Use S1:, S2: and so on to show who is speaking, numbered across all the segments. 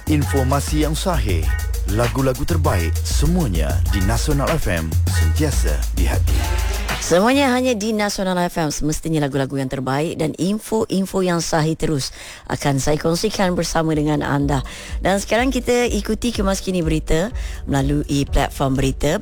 S1: Informasi yang sahih, lagu-lagu terbaik, semuanya di Nasional FM, sentiasa di hati.
S2: Semuanya hanya di Nasional FM. Semestinya lagu-lagu yang terbaik dan info-info yang sahih terus akan saya kongsikan bersama dengan anda. Dan sekarang kita ikuti kemas kini berita melalui platform berita,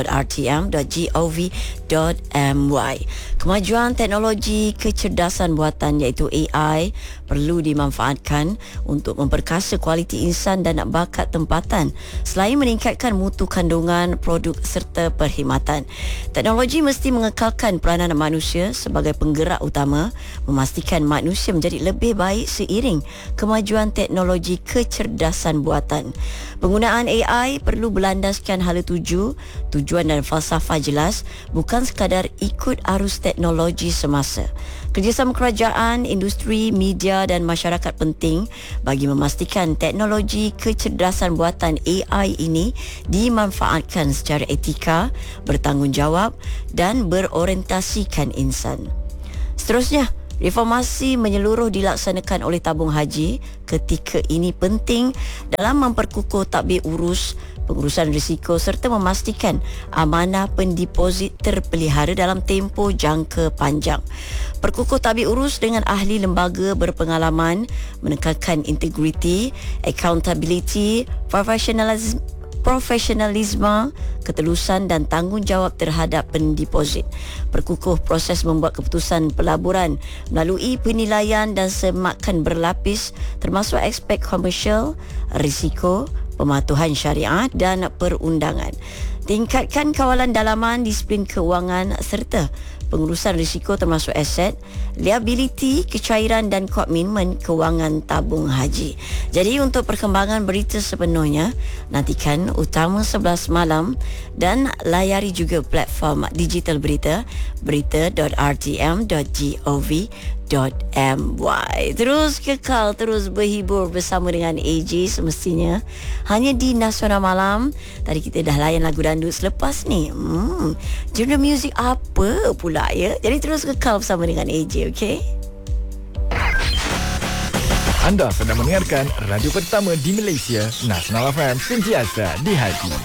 S2: berita.rtm.gov.my. Kemajuan teknologi kecerdasan buatan iaitu AI perlu dimanfaatkan untuk memperkasa kualiti insan dan bakat tempatan selain meningkatkan mutu kandungan produk serta perkhidmatan. Teknologi mesti mengekalkan peranan manusia sebagai penggerak utama, memastikan manusia menjadi lebih baik seiring kemajuan teknologi kecerdasan buatan. Penggunaan AI perlu berlandaskan hala tuju, tujuan dan falsafah jelas, bukan sekadar ikut arus teknologi semasa. Kerjasama kerajaan, industri, media dan masyarakat penting bagi memastikan teknologi kecerdasan buatan AI ini dimanfaatkan secara etika, bertanggungjawab dan berorientasikan insan. Seterusnya, reformasi menyeluruh dilaksanakan oleh tabung haji ketika ini penting dalam memperkukuh tadbir urus, pengurusan risiko serta memastikan amanah pendeposit terpelihara dalam tempoh jangka panjang. Perkukuh tadbir urus dengan ahli lembaga berpengalaman menekankan integriti, accountability, profesionalisme, ketelusan dan tanggungjawab terhadap pendeposit. Perkukuh proses membuat keputusan pelaburan melalui penilaian dan semakan berlapis termasuk aspek komersial, risiko, pematuhan syariat dan perundangan. Tingkatkan kawalan dalaman, disiplin keuangan serta pengurusan risiko termasuk aset, liability, kecairan dan komitmen kewangan tabung haji. Jadi untuk perkembangan berita sepenuhnya, nantikan Utama 11 malam dan layari juga platform digital berita, berita.rtm.gov.my. Terus kekal, terus berhibur bersama dengan AJ semestinya hanya di Nasional Malam. Tadi kita dah layan lagu dandut, selepas ni genre muzik apa pula ya. Jadi terus kekal bersama dengan AJ, okey?
S3: Anda sedang mendengarkan radio pertama di Malaysia, Nasional FM, sentiasa di hati.